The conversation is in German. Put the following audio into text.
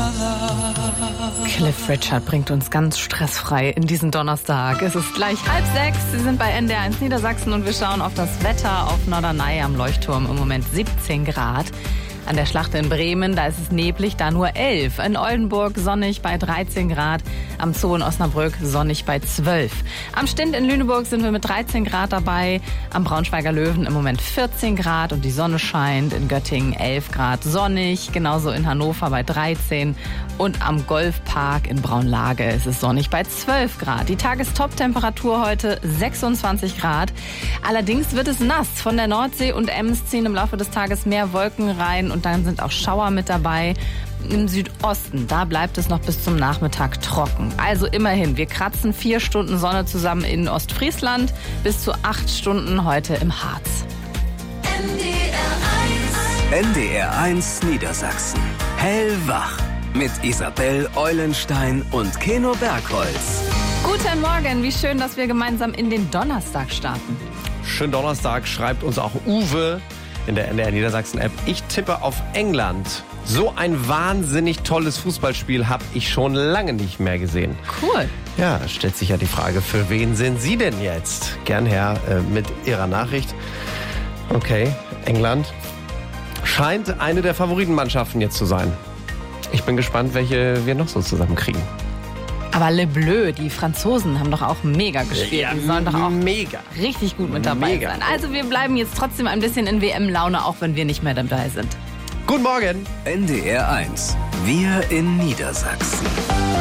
Cliff Richard bringt uns ganz stressfrei in diesen Donnerstag. Es ist gleich 5:30. Sie sind bei NDR1 Niedersachsen und wir schauen auf das Wetter auf Norderney am Leuchtturm. Im Moment 17 Grad. An der Schlacht in Bremen, da ist es neblig, da nur 11. In Oldenburg sonnig bei 13 Grad. Am Zoo in Osnabrück sonnig bei 12. Am Stint in Lüneburg sind wir mit 13 Grad dabei. Am Braunschweiger Löwen im Moment 14 Grad und die Sonne scheint. In Göttingen 11 Grad sonnig. Genauso in Hannover bei 13. Und am Golfpark in Braunlage ist es sonnig bei 12 Grad. Die Tagestop-Temperatur heute 26 Grad. Allerdings wird es nass. Von der Nordsee und Ems ziehen im Laufe des Tages mehr Wolken rein. Und dann sind auch Schauer mit dabei. Im Südosten, da bleibt es noch bis zum Nachmittag trocken. Also immerhin, wir kratzen 4 Stunden Sonne zusammen in Ostfriesland, bis zu 8 Stunden heute im Harz. NDR1 Niedersachsen. Hellwach. Mit Isabel Eulenstein und Keno Bergholz. Guten Morgen, wie schön, dass wir gemeinsam in den Donnerstag starten. Schönen Donnerstag, schreibt uns auch Uwe in der NDR Niedersachsen-App. Ich tippe auf England. So ein wahnsinnig tolles Fußballspiel habe ich schon lange nicht mehr gesehen. Cool. Ja, stellt sich ja die Frage, für wen sind Sie denn jetzt? Gern her mit Ihrer Nachricht. Okay, England scheint eine der Favoritenmannschaften jetzt zu sein. Ich bin gespannt, welche wir noch so zusammenkriegen. Aber Le Bleu, die Franzosen, haben doch auch mega gespielt. Ja, die sollen doch auch mega richtig gut mit dabei sein. Also wir bleiben jetzt trotzdem ein bisschen in WM-Laune, auch wenn wir nicht mehr dabei sind. Guten Morgen. NDR1. Wir in Niedersachsen.